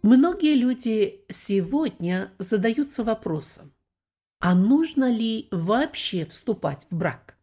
Многие люди сегодня задаются вопросом, а нужно ли вообще вступать в брак?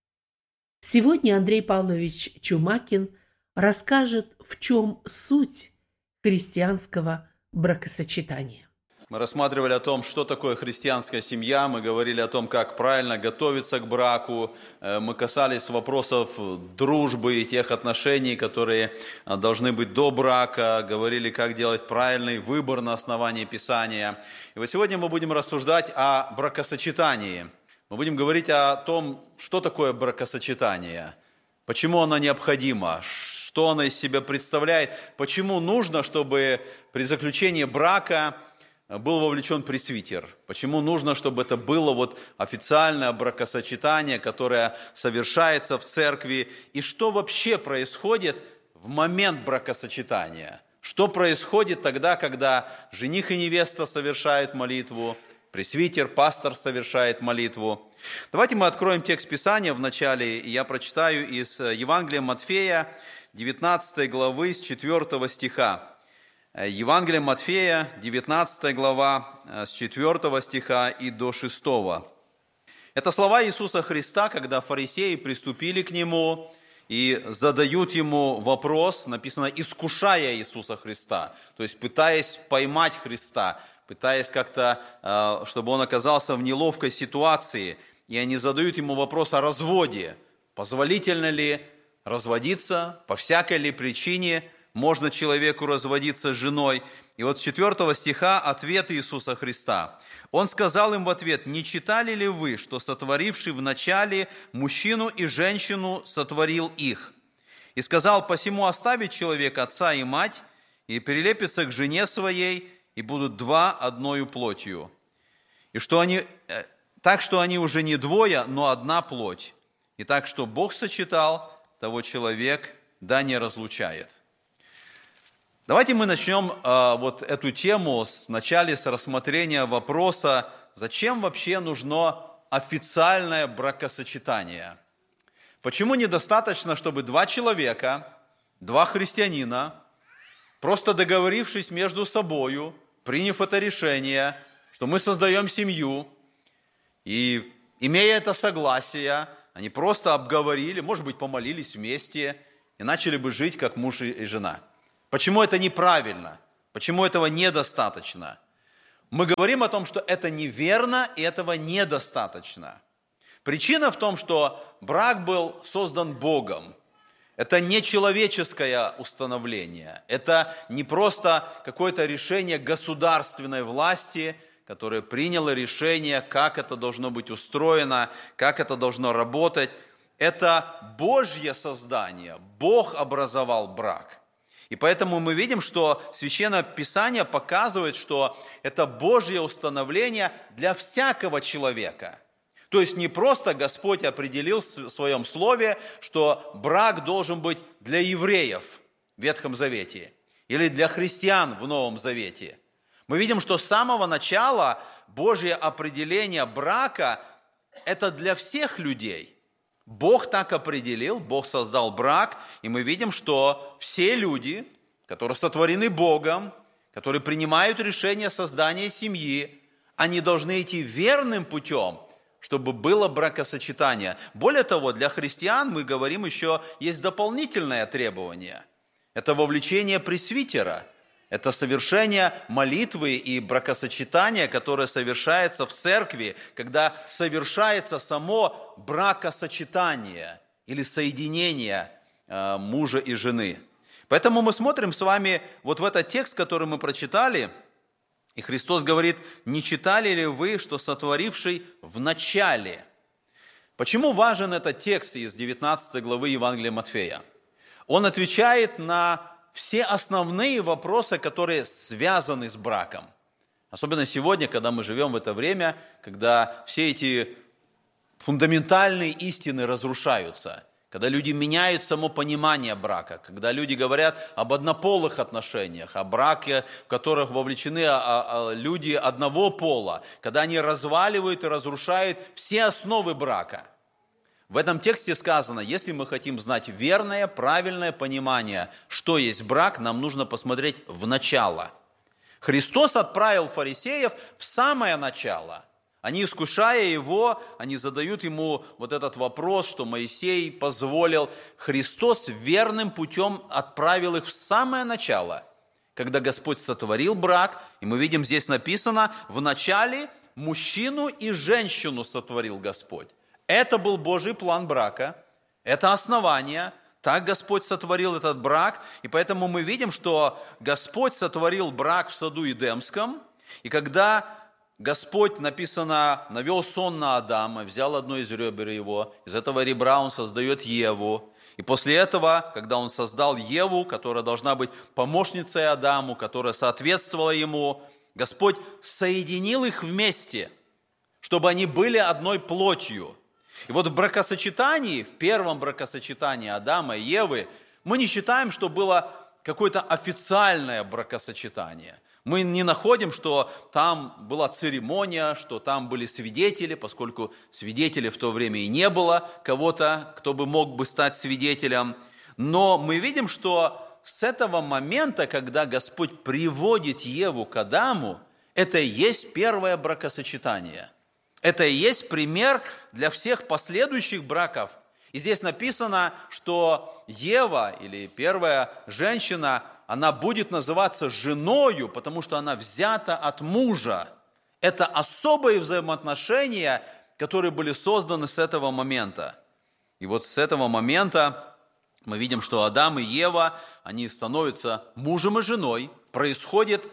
Сегодня Андрей Павлович Чумакин расскажет, в чем суть христианского бракосочетания. Мы рассматривали о том, что такое христианская семья, мы говорили о том, как правильно готовиться к браку, мы касались вопросов дружбы и тех отношений, которые должны быть до брака, говорили, как делать правильный выбор на основании Писания. И вот сегодня мы будем рассуждать о бракосочетании. Мы будем говорить о том, что такое бракосочетание, почему оно необходимо, что оно из себя представляет, почему нужно, чтобы при заключении брака был вовлечен пресвитер. Почему нужно, чтобы это было официальное бракосочетание, которое совершается в церкви. И что вообще происходит в момент бракосочетания? Что происходит тогда, когда жених и невеста совершают молитву, пресвитер, пастор совершает молитву? Давайте мы откроем текст Писания в начале, и я прочитаю из Евангелия Матфея, 19 главы, с 4 стиха. Евангелие Матфея, 19 глава, с 4 стиха и до 6. Это слова Иисуса Христа, когда фарисеи приступили к Нему и задают Ему вопрос, написано, искушая Иисуса Христа, то есть пытаясь поймать Христа, пытаясь как-то, чтобы Он оказался в неловкой ситуации, и они задают Ему вопрос о разводе. Позволительно ли разводиться, по всякой ли причине можно человеку разводиться с женой? И вот с 4 стиха ответ Иисуса Христа. Он сказал им в ответ: «Не читали ли вы, что сотворивший вначале мужчину и женщину сотворил их? И сказал: посему оставит человек отца и мать, и прилепится к жене своей, и будут два одною плотью. И что они, так что они уже не двое, но одна плоть. И так что Бог сочетал, того человек да не разлучает». Давайте мы начнем эту тему вначале с рассмотрения вопроса, зачем вообще нужно официальное бракосочетание? Почему недостаточно, чтобы два человека, два христианина, просто договорившись между собою, приняв это решение, что мы создаем семью, и имея это согласие, они просто обговорили, может быть, помолились вместе и начали бы жить как муж и жена? Почему это неправильно? Почему этого недостаточно? Мы говорим о том, что это неверно и этого недостаточно. Причина в том, что брак был создан Богом. Это не человеческое установление. Это не просто какое-то решение государственной власти, которое приняло решение, как это должно быть устроено, как это должно работать. Это Божье создание. Бог образовал брак. И поэтому мы видим, что Священное Писание показывает, что это Божье установление для всякого человека. То есть не просто Господь определил в Своем Слове, что брак должен быть для евреев в Ветхом Завете или для христиан в Новом Завете. Мы видим, что с самого начала Божье определение брака – это для всех людей. Бог так определил, Бог создал брак, и мы видим, что все люди, которые сотворены Богом, которые принимают решение создания семьи, они должны идти верным путем, чтобы было бракосочетание. Более того, для христиан, мы говорим, еще есть дополнительное требование. Это вовлечение пресвитера. Это совершение молитвы и бракосочетания, которое совершается в церкви, когда совершается само бракосочетание или соединение мужа и жены. Поэтому мы смотрим с вами в этот текст, который мы прочитали, и Христос говорит: «Не читали ли вы, что сотворивший в начале?» Почему важен этот текст из 19 главы Евангелия Матфея? Он отвечает на все основные вопросы, которые связаны с браком. Особенно сегодня, когда мы живем в это время, когда все эти фундаментальные истины разрушаются, когда люди меняют само понимание брака, когда люди говорят об однополых отношениях, о браке, в которых вовлечены люди одного пола, когда они разваливают и разрушают все основы брака. В этом тексте сказано, если мы хотим знать верное, правильное понимание, что есть брак, нам нужно посмотреть в начало. Христос отправил фарисеев в самое начало. Они, искушая его, они задают ему вот этот вопрос, что Моисей позволил. Христос верным путем отправил их в самое начало, когда Господь сотворил брак. И мы видим, здесь написано, в начале мужчину и женщину сотворил Господь. Это был Божий план брака, это основание. Так Господь сотворил этот брак, и поэтому мы видим, что Господь сотворил брак в саду Эдемском, и когда Господь, написано, навел сон на Адама, взял одно из ребер его, из этого ребра он создает Еву, и после этого, когда он создал Еву, которая должна быть помощницей Адаму, которая соответствовала ему, Господь соединил их вместе, чтобы они были одной плотью. И вот в бракосочетании, в первом бракосочетании Адама и Евы, мы не считаем, что было какое-то официальное бракосочетание. Мы не находим, что там была церемония, что там были свидетели, поскольку свидетелей в то время и не было кого-то, кто бы мог бы стать свидетелем. Но мы видим, что с этого момента, когда Господь приводит Еву к Адаму, это и есть первое бракосочетание. Это и есть пример для всех последующих браков. И здесь написано, что Ева, или первая женщина, она будет называться женою, потому что она взята от мужа. Это особые взаимоотношения, которые были созданы с этого момента. И вот с этого момента мы видим, что Адам и Ева, они становятся мужем и женой. Происходит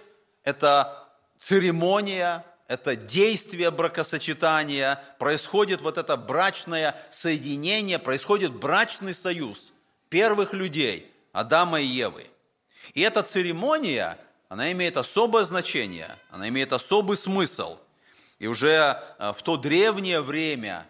эта церемония, это действие бракосочетания, происходит вот это брачное соединение, происходит брачный союз первых людей, Адама и Евы. И эта церемония, она имеет особое значение, она имеет особый смысл. И уже в то древнее время,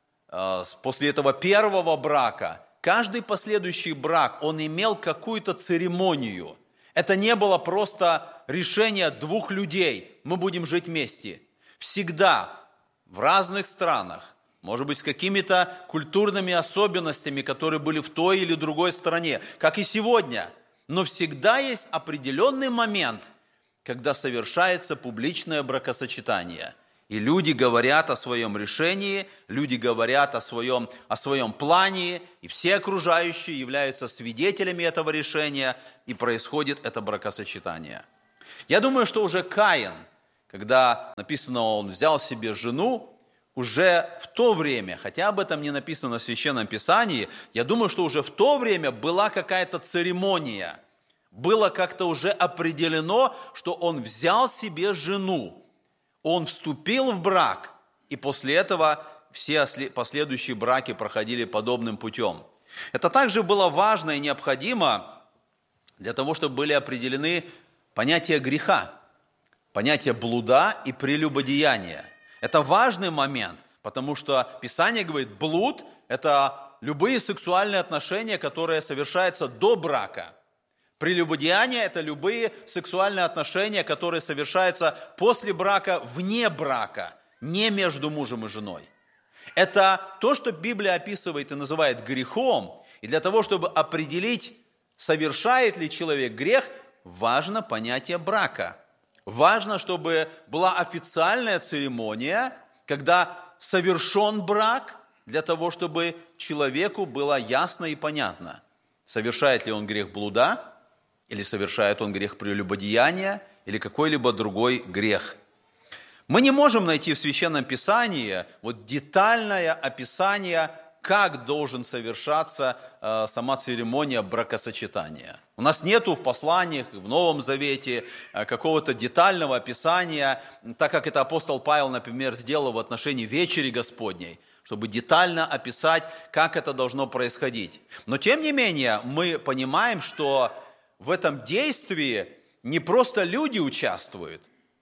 после этого первого брака, каждый последующий брак, он имел какую-то церемонию. Это не было просто решение двух людей, мы будем жить вместе. Всегда в разных странах, может быть, с какими-то культурными особенностями, которые были в той или другой стране, как и сегодня. Но всегда есть определенный момент, когда совершается публичное бракосочетание. И люди говорят о своем решении, люди говорят о своем плане, и все окружающие являются свидетелями этого решения, и происходит это бракосочетание. Я думаю, что уже Каин, когда написано, он взял себе жену, уже в то время, хотя об этом не написано в Священном Писании, я думаю, что уже в то время была какая-то церемония, было как-то уже определено, что он взял себе жену, он вступил в брак, и после этого все последующие браки проходили подобным путем. Это также было важно и необходимо для того, чтобы были определены понятия греха, понятия блуда и прелюбодеяния. Это важный момент, потому что Писание говорит, блуд – это любые сексуальные отношения, которые совершаются до брака. Прелюбодеяние – это любые сексуальные отношения, которые совершаются после брака, вне брака, не между мужем и женой. Это то, что Библия описывает и называет грехом. И для того, чтобы определить, совершает ли человек грех, важно понятие брака. Важно, чтобы была официальная церемония, когда совершен брак, для того, чтобы человеку было ясно и понятно, совершает ли он грех блуда, или совершает он грех прелюбодеяния, или какой-либо другой грех. Мы не можем найти в Священном Писании детальное описание, как должен совершаться сама церемония бракосочетания. У нас нету в посланиях, в Новом Завете какого-то детального описания, так как это апостол Павел, например, сделал в отношении вечери Господней, чтобы детально описать, как это должно происходить. Но тем не менее, мы понимаем, что в этом действии не просто люди участвуют.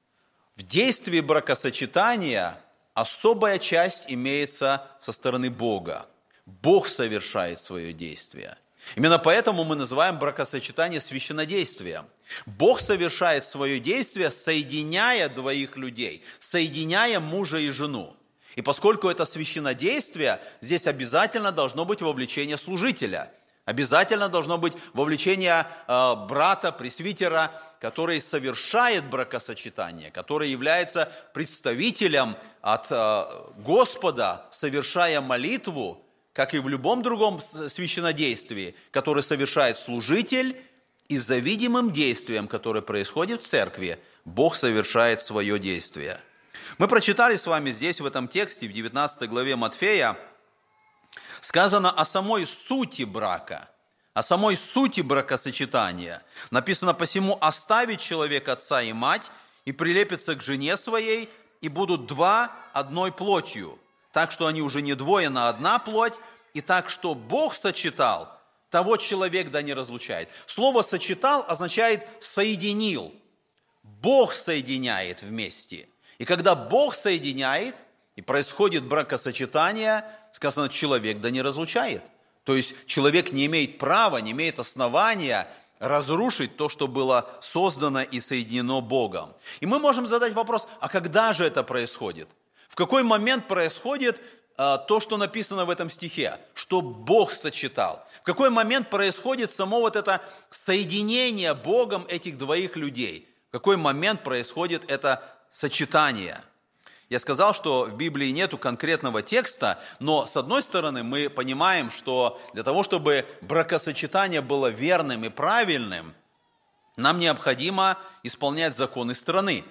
В действии бракосочетания особая часть имеется со стороны Бога. Бог совершает свое действие. Именно поэтому мы называем бракосочетание священнодействием. Бог совершает свое действие, соединяя двоих людей, соединяя мужа и жену. И поскольку это священнодействие, здесь обязательно должно быть вовлечение служителя. Обязательно должно быть вовлечение брата, пресвитера, который совершает бракосочетание, который является представителем от Господа, совершая молитву, как и в любом другом священнодействии, который совершает служитель, и за видимым действием, которое происходит в церкви, Бог совершает свое действие. Мы прочитали с вами здесь, в этом тексте, в 19 главе Матфея, сказано о самой сути брака, о самой сути бракосочетания. Написано: «Посему оставит человек отца и мать, и прилепится к жене своей, и будут два одной плотью, так что они уже не двое, но одна плоть, и так, что Бог сочетал, того человек да не разлучает». Слово «сочетал» означает «соединил». Бог соединяет вместе. И когда Бог соединяет, и происходит бракосочетание, сказано, человек да не разлучает. То есть человек не имеет права, не имеет основания разрушить то, что было создано и соединено Богом. И мы можем задать вопрос: а когда же это происходит? В какой момент происходит то, что написано в этом стихе, что Бог сочетал? В какой момент происходит само вот это соединение Богом этих двоих людей? В какой момент происходит это сочетание? Я сказал, что в Библии нету конкретного текста, но с одной стороны мы понимаем, что для того, чтобы бракосочетание было верным и правильным, нам необходимо исполнять законы страны.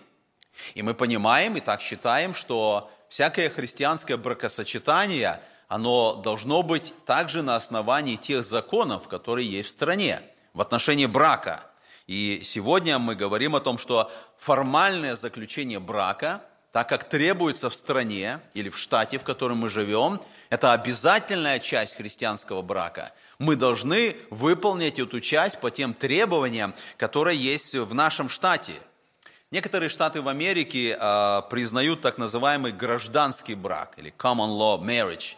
И мы понимаем и так считаем, что всякое христианское бракосочетание, оно должно быть также на основании тех законов, которые есть в стране в отношении брака. И сегодня мы говорим о том, что формальное заключение брака, так как требуется в стране или в штате, в котором мы живем, это обязательная часть христианского брака. Мы должны выполнить эту часть по тем требованиям, которые есть в нашем штате. Некоторые штаты в Америке признают так называемый гражданский брак или common law marriage,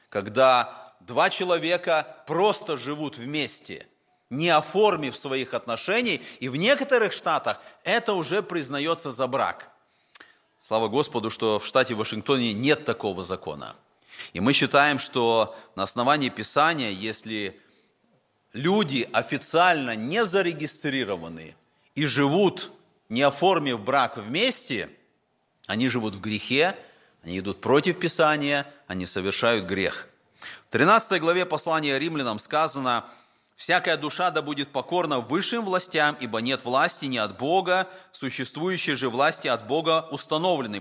когда два человека просто живут вместе, не оформив своих отношений, и в некоторых штатах это уже признается за брак. Слава Господу, что в штате Вашингтоне нет такого закона. И мы считаем, что на основании Писания, если люди официально не зарегистрированы и живут, не оформив брак вместе, они живут в грехе, они идут против Писания, они совершают грех. В 13 главе послания Римлянам сказано: «Всякая душа да будет покорна высшим властям, ибо нет власти ни от Бога, существующие же власти от Бога установлены».